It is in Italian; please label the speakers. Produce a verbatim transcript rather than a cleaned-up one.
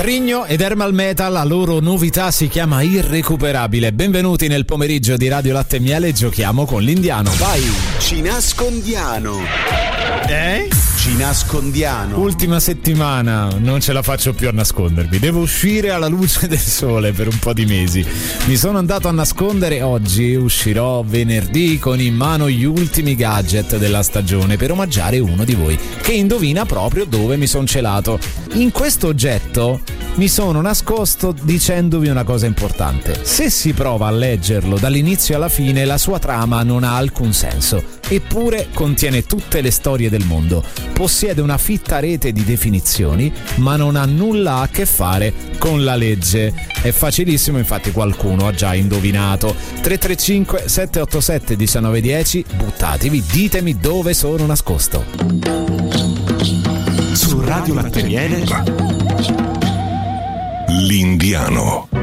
Speaker 1: Rigno ed Ermal Metal, la loro novità si chiama Irrecuperabile. Benvenuti nel pomeriggio di Radio Latte e Miele, giochiamo con l'Indiano. Vai!
Speaker 2: Ci nascondiano.
Speaker 1: Eh?
Speaker 2: Ci nascondiano.
Speaker 1: Ultima settimana, non ce la faccio più a nascondermi. Devo uscire alla luce del sole per un po' di mesi. Mi sono andato a nascondere. Oggi uscirò venerdì con in mano gli ultimi gadget della stagione per omaggiare uno di voi che indovina proprio dove mi sono celato. In questo oggetto mi sono nascosto dicendovi una cosa importante. Se si prova a leggerlo dall'inizio alla fine, la sua trama non ha alcun senso. Eppure contiene tutte le storie del mondo. Possiede una fitta rete di definizioni, ma non ha nulla a che fare con la legge. È facilissimo, infatti qualcuno ha già indovinato. tre tre cinque sette otto sette uno nove uno zero, buttatevi, ditemi dove sono nascosto.
Speaker 3: Su Radio Latte e Miele, l'Indiano.